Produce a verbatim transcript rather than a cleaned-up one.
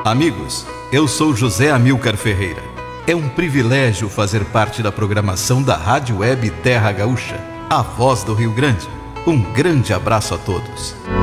Amigos, eu sou José Amilcar Ferreira. É um privilégio fazer parte da programação da Rádio Web Terra Gaúcha, a voz do Rio Grande. Um grande abraço a todos.